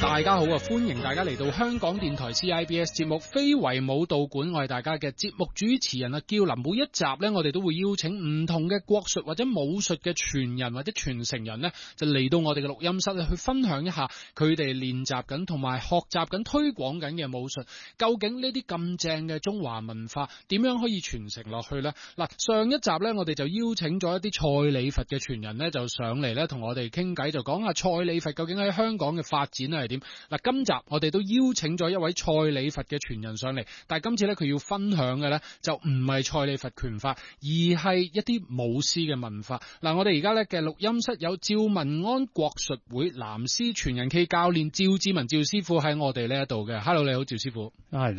大家好啊！歡迎大家嚟到香港電台 CIBS 節目非遺舞蹈館，我係大家嘅節目主持人啊，叫林。每一集呢，我哋都會邀請唔同嘅國術或者武術嘅傳人或者傳承人呢，就嚟到我哋嘅錄音室去分享一下佢哋練習緊同埋學習緊推廣緊嘅武術。究竟呢啲咁正嘅中華文化點樣可以傳承落去呢？嗱，上一集呢，我哋就邀請咗一啲蔡李佛嘅傳人呢，就上嚟呢，同我哋傾偈，就講下蔡李佛究竟喺香港嘅發展係點。嗱，今集我哋都邀請咗一位蔡李佛嘅傳人上嚟，但係今次咧佢要分享嘅咧就唔係蔡李佛拳法，而係一啲舞獅嘅文化。嗱，我哋而家咧嘅錄音室有趙文安國術會南獅傳人暨教練趙志文趙師傅喺我哋呢一度嘅。Hello， 你好，趙師傅。 係